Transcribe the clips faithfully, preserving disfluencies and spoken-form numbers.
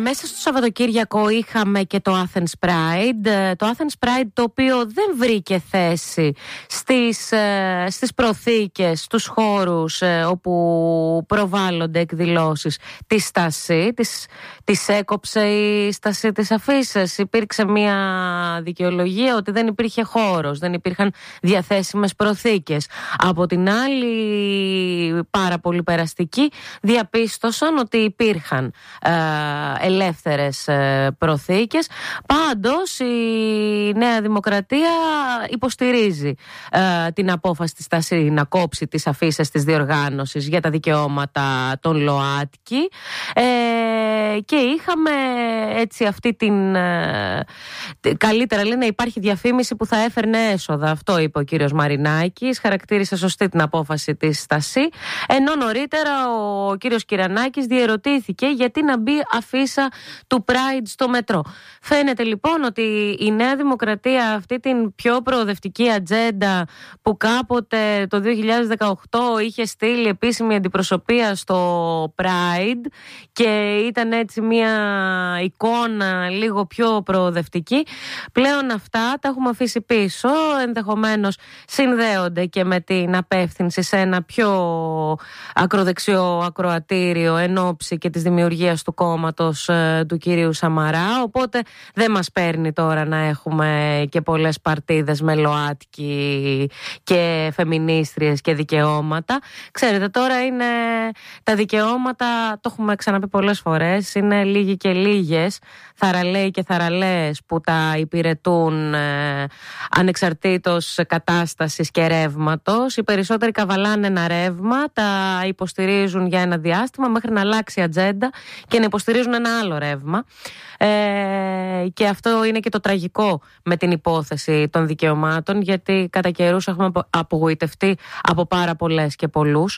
μέσα στο Σαββατοκύριακο είχαμε και το Athens Pride. Το Athens Pride, το οποίο δεν βρήκε θέση στις, στις προθήκες, στους χώρους όπου προβάλλονται εκδηλώσεις της Στασί. Της, της έκοψε η Στασί τις αφίσες. Υπήρξε μια δικαιολογία ότι δεν υπήρχε χώρος, δεν υπήρχαν διαθέσιμες προθήκες. Από την άλλη, πάρα πολύ περαστικοί διαπίστωσαν ότι υπήρχαν ε, ελεύθερες ε, προθήκες. Πάντως η Νέα Δημοκρατία υποστηρίζει ε, την απόφαση της Στασί να κόψει τις αφίσες της διοργάνωσης για τα δικαιώματα των ΛΟΑΤΚΙ, ε, και είχαμε έτσι αυτή την ε, καλύτερα λέει να υπάρχει διαφήμιση που θα έφερνε έσοδα. Αυτό είπε ο κύριος Μαρινάκης, χαρακτήρισε σωστή την απόφαση της Στασί, ενώ νωρίτερα ο κύριος Κυρανάκης διερωτήθηκε γιατί να μπει αφίσα του Pride στο μετρό. Φαίνεται λοιπόν ότι η Νέα Δημοκρατία αυτή την πιο προοδευτική ατζέντα που κάποτε το δύο χιλιάδες δεκαοκτώ είχε στείλει επίσημη αντιπροσωπεία στο Pride και ήταν έτσι μια εικόνα λίγο πιο προοδευτική, πλέον αυτά τα έχουμε αφήσει πίσω. Ενδεχομένως συνδέονται και με την απεύθυνση σε ένα πιο ακροδεξιό ακροατήριο εν ώψη και της δημιουργίας του κόμματος ε, του κυρίου Σαμαρά, οπότε δεν μας παίρνει τώρα να έχουμε και πολλές παρτίδες με ΛΟΑΤΚΙ και φεμινίστριες και δικαιώματα. Ξέρετε, τώρα είναι τα δικαιώματα, το έχουμε ξαναπεί πολλές φορές, είναι λίγοι και λίγες, θαραλέοι και θαραλέες που τα υπηρετούν ε, ανεξαρτήτως κατάστασης και ρεύματος. Οι περισσότεροι καβαλάνε ένα ρεύμα, τα υποστηρίζουν για ένα διάστημα μέχρι να αλλάξει η ατζέντα και να υποστηρίζουν ένα άλλο ρεύμα. Ε, και αυτό είναι και το τραγικό με την υπόθεση των δικαιωμάτων, γιατί κατά καιρούς έχουμε απογοητευτεί από πάρα πολλές και πολλούς.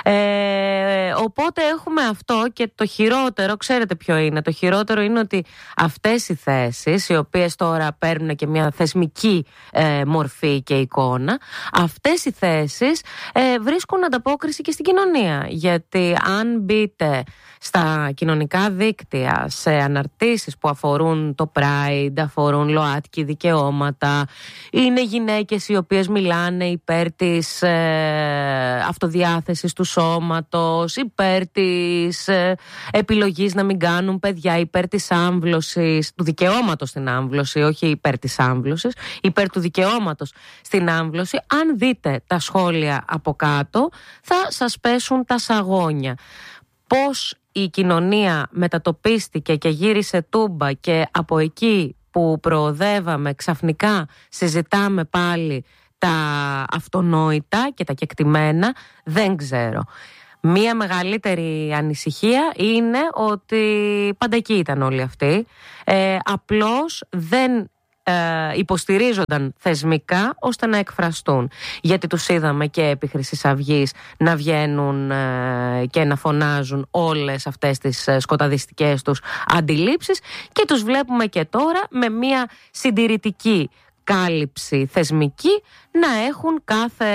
Ε, οπότε έχουμε αυτό, και το χειρότερο, ξέρετε ποιο είναι? Το χειρότερο είναι ότι αυτές οι θέσεις, οι οποίες τώρα παίρνουν και μια θεσμική ε, μορφή και εικόνα, αυτές οι θέσεις ε, βρίσκουν ανταπόκριση και στην κοινωνία. Γιατί αν μπείτε στα κοινωνικά δίκτυα, σε αναρτήσεις που αφορούν το Pride, αφορούν ΛΟΑΤΚΙ δικαιώματα, είναι γυναίκες οι οποίες μιλάνε υπέρ της ε, αυτοδιάθεσης του σώματος, υπέρ της ε, επιλογής να μην κάνουν παιδιά, υπέρ της άμβλωσης, του δικαιώματος στην άμβλωση, όχι υπέρ της άμβλωσης, υπέρ του δικαιώματος στην άμβλωση. Αν δείτε τα σχόλια από κάτω, θα σας πέσουν τα σαγόνια. Πώς η κοινωνία μετατοπίστηκε και γύρισε τούμπα, και από εκεί που προοδεύαμε ξαφνικά συζητάμε πάλι τα αυτονόητα και τα κεκτημένα, δεν ξέρω. Μία μεγαλύτερη ανησυχία είναι ότι πάντα εκεί ήταν όλοι αυτοί, ε, απλώς δεν Ε, υποστηρίζονταν θεσμικά ώστε να εκφραστούν. Γιατί τους είδαμε και επί Χρυσής Αυγής να βγαίνουν ε, και να φωνάζουν όλες αυτές τις ε, σκοταδιστικές τους αντιλήψεις, και τους βλέπουμε και τώρα με μια συντηρητική κάλυψη θεσμική να έχουν κάθε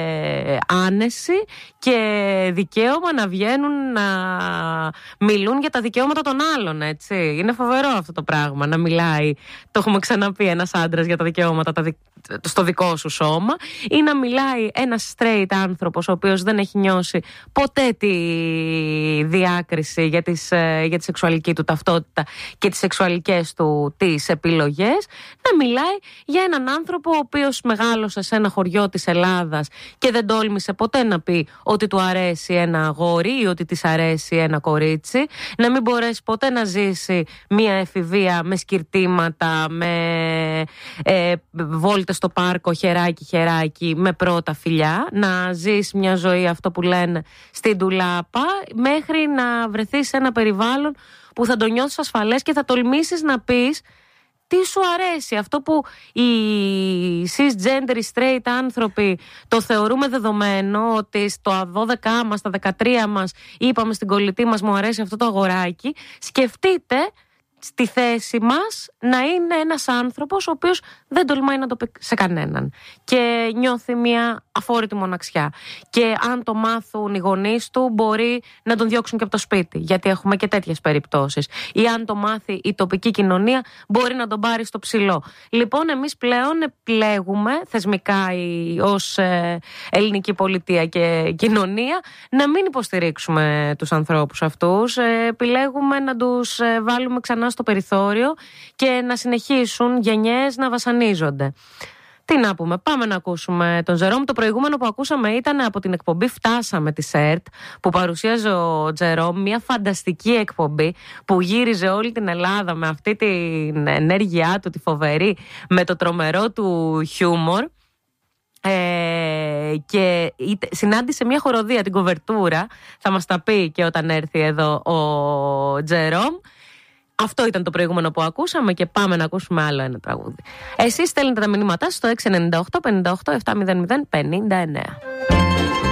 άνεση και δικαίωμα να βγαίνουν να μιλούν για τα δικαιώματα των άλλων, έτσι. Είναι φοβερό αυτό το πράγμα, να μιλάει, το έχουμε ξαναπεί, ένας άντρας για τα δικαιώματα τα δι... στο δικό σου σώμα, ή να μιλάει ένας straight άνθρωπος ο οποίος δεν έχει νιώσει ποτέ τη διάκριση για, τις, για τη σεξουαλική του ταυτότητα και τις σεξουαλικές του τις επιλογές, να μιλάει για έναν άνθρωπο ο οποίος μεγάλωσε σε ένα χωριό της Ελλάδας και δεν τόλμησε ποτέ να πει ότι του αρέσει ένα αγόρι ή ότι της αρέσει ένα κορίτσι, να μην μπορέσει ποτέ να ζήσει μια εφηβεία με σκυρτήματα, με ε, βόλτες στο πάρκο χεράκι χεράκι, με πρώτα φιλιά, να ζήσει μια ζωή, αυτό που λένε, στην ντουλάπα, μέχρι να βρεθείς σε ένα περιβάλλον που θα το νιώθεις ασφαλές και θα τολμήσεις να πεις τι σου αρέσει. Αυτό που οι cisgender, οι straight άνθρωποι το θεωρούμε δεδομένο, ότι στο δώδεκα μας, στα δεκατρία μας είπαμε στην κολλητή μας μου αρέσει αυτό το αγοράκι. Σκεφτείτε στη θέση μας να είναι ένας άνθρωπος ο οποίος δεν τολμάει να το πει σε κανέναν και νιώθει μια αφόρητη μοναξιά. Και αν το μάθουν οι γονείς του, μπορεί να τον διώξουν και από το σπίτι, γιατί έχουμε και τέτοιες περιπτώσεις. Ή αν το μάθει η τοπική κοινωνία, μπορεί να τον πάρει στο ψηλό. Λοιπόν, εμείς πλέον επιλέγουμε θεσμικά ως ε, ελληνική πολιτεία και κοινωνία να μην υποστηρίξουμε τους ανθρώπους αυτούς. Ε, επιλέγουμε να τους ε, βάλουμε ξανά στο περιθώριο και να συνεχίσουν γενιές να βασανίζονται. Τι να πούμε, πάμε να ακούσουμε τον Τζερόμ. Το προηγούμενο που ακούσαμε ήταν από την εκπομπή Φτάσαμε της ΕΡΤ, που παρουσίαζε ο Τζερόμ, μια φανταστική εκπομπή που γύριζε όλη την Ελλάδα με αυτή την ενέργειά του, τη φοβερή, με το τρομερό του χιούμορ. Ε, και συνάντησε μια χοροδία, την Κοβερτούρα. Θα μας τα πει και όταν έρθει εδώ ο Τζερόμ. Αυτό ήταν το προηγούμενο που ακούσαμε και πάμε να ακούσουμε άλλο ένα τραγούδι. Εσείς στέλνετε τα μηνύματά στο έξι εννιά οκτώ πέντε οκτώ επτά μηδέν μηδέν πέντε εννέα.